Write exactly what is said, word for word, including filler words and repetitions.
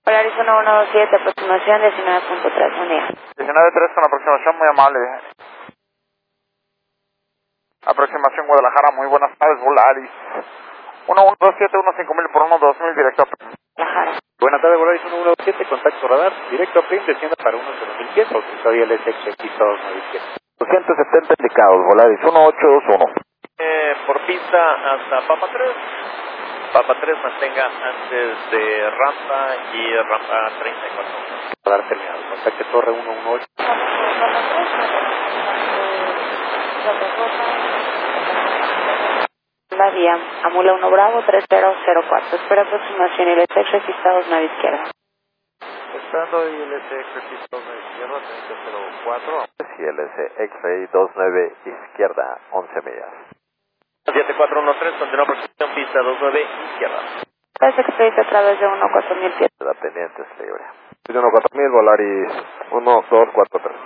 Polaris uno uno dos siete, aproximación diecinueve punto tres, buen día. diecinueve punto tres con aproximación, muy amable. Aproximación Guadalajara, muy buenas tardes, Volaris. uno uno dos siete, uno cinco mil por uno dos mil, directo a Guadalajara. Buenas tardes, Volaris uno uno dos siete, contacto radar, directo a Print, descienda para uno cero mil pies, autorizado L S X X dos nueve izquierda. doscientos setenta indicados, Volaris uno ocho dos uno. Eh, por pista hasta Papa tres. Papa tres mantenga antes de rampa y rampa treinta y cuatro. Radar terminado, contacte torre uno uno ocho. La vía Amula uno Bravo tres cero cero cuatro, espera aproximación L S X X dos nueve izquierda. Esperando I L S X dos nueve izquierda, treinta cero cuatro. Y L S X dos nueve izquierda, once millas. siete cuatro uno tres, continúa aproximación pista dos nueve izquierda. Puedes expedite a través de uno cuatro mil pies. La pendiente es libre. uno cuatro mil, Volaris uno dos cuatro tres.